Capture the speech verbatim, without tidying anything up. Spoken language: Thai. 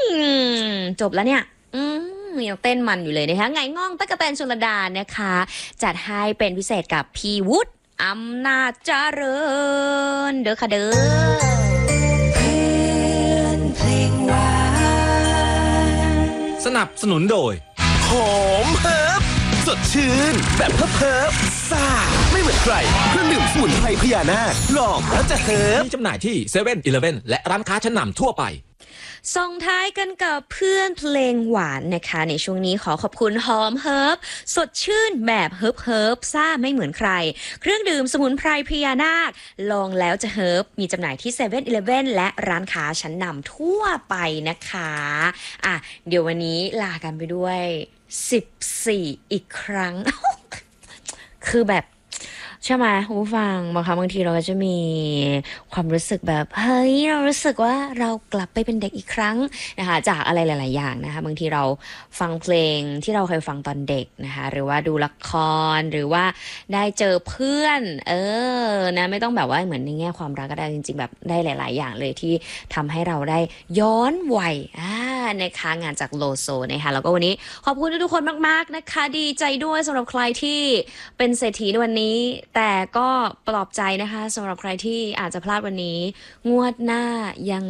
จบแล้วเนี่ยอืมยังเต้นมันอยู่เลยนะคะไงง่องตั๊กแตนชลดานะคะ จัดให้เป็นพิเศษกับพี่วุฒิอำนาจเจริญเด้อค่ะเด้อเพื่อนเพลงหวานสนับสนุนโดยหอมเฮิร์บสดชื่นแบบเฮิร์บเฮิร์บซ่าไม่เหมือนใครเครื่องดื่มสมุนไพรพญานาคลองแล้วจะเฮิร์บมีจำหน่ายที่เซเว่นอีเลฟเว่นและร้านค้าชั้นนำทั่วไปส่งท้ายกันกับเพื่อนเพลงหวานนะคะในช่วงนี้ขอขอบคุณหอมเฮิร์บสดชื่นแบบเฮิร์บเฮิร์บซ่าไม่เหมือนใครเครื่องดื่มสมุนไพรพญานาคลองแล้วจะเฮิร์บมีจำหน่ายที่เซเว่นอีเลฟเว่นและร้านค้าชั้นนำทั่วไปนะคะอ่ะเดี๋ยววันนี้ลากันไปด้วยสิบสี่อีกครั้ง คือแบบใช่ไหมคุณผู้ฟังบางครั้งบางทีเราก็จะมีความรู้สึกแบบเฮ้ยเรารู้สึกว่าเรากลับไปเป็นเด็กอีกครั้งนะคะจากอะไรหลายๆอย่างนะคะบางทีเราฟังเพลงที่เราเคยฟังตอนเด็กนะคะหรือว่าดูละครหรือว่าได้เจอเพื่อนเออนะไม่ต้องแบบว่าเหมือนในแง่ความรักก็ได้จริงๆแบบได้หลายๆอย่างเลยที่ทำให้เราได้ย้อนวัยอ่านะคะงานจากโลโซนะคะแล้วก็วันนี้ขอบคุณทุกคนมากๆนะคะดีใจด้วยสำหรับใครที่เป็นเศรษฐีในวันนี้แต่ก็ปลอบใจนะคะสำหรับใครที่อาจจะพลาดวันนี้งวดหน้ายัง